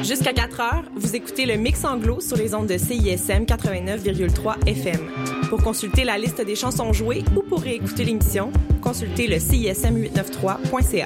Jusqu'à 4 heures, vous écoutez le Mix Anglo sur les ondes de CISM 89,3 FM. Pour consulter la liste des chansons jouées ou pour réécouter l'émission, consultez le CISM893.ca.